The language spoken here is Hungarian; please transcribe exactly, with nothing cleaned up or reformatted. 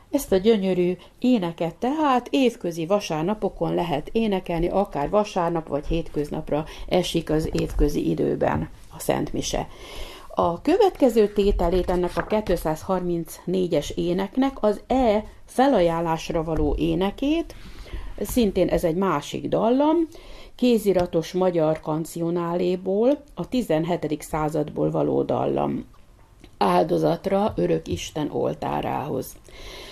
Ezt a gyönyörű éneket tehát évközi vasárnapokon lehet énekelni, akár vasárnap vagy hétköznapra esik az évközi időben a Szent Mise. A következő tételét ennek a kétszázharmincnégyes éneknek az E felajánlásra való énekét, szintén ez egy másik dallam, kéziratos magyar kancionáléból, a tizenhetedik századból való dallam, áldozatra örök Isten oltárához.